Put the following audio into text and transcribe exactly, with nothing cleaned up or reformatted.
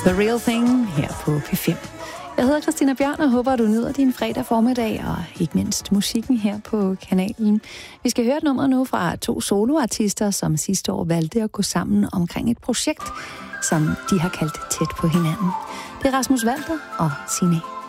The Real Thing her på P fem. Jeg hedder Christina Bjørn og håber, at du nyder din fredag formiddag og ikke mindst musikken her på kanalen. Vi skal høre et nummer nu fra to soloartister, som sidste år valgte at gå sammen omkring et projekt, som de har kaldt Tæt på hinanden. Det er Rasmus Walter og Signe.